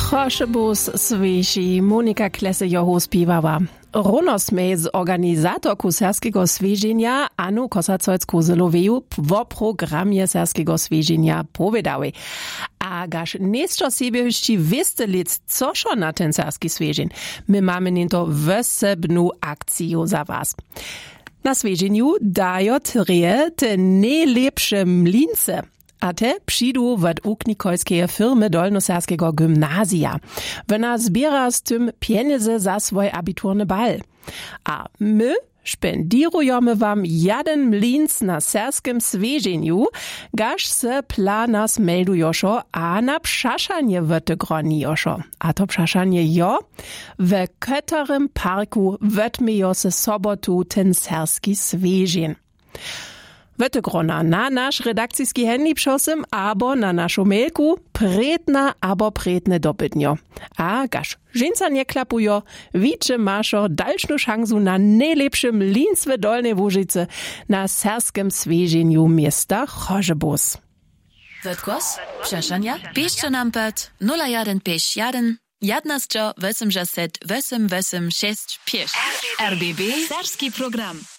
Choszebus Sveži Monika Klese-Joho spiewawa. Runo sme z organizatorku serskiego sveženja Anu Kosacojc-Kozeloveju w programie serskiego sveženja povedały. A gaż niesčo sebe hšći vestelic, cošo na ten serski svežen. My mamy ninto wesebnu akciju za was. Na sveženju dajo treje te najlepsze mlince. A te przyjdą od uknikojskiej firmy Dolnoserskiego gymnazja. Ona zbiera z tym pieniądze za swój abiturny bal. A my spendierujemy wam jeden mlinc na serskim sveženju, gaż se plana smeldujoszo, a na pszaszanie wytygronioszo. A to pszaszanie jo, w którym parku wytmiejo se sobotu ten serski svežen. Wytygrona na nasz redakcyjski handel przosym, abo na naszą mailku pretna abo pretne dopytnio. A gaż żeńca nie klapujo, wicze maszo dalszą szansu na najlepszym linc w Dolnej Łużycy na serskim sveženju miasta Choszebus. Wytkos? Przeszania? Piszcie nam pod 0151 11 8 8 8 6 5. RBB Serski program.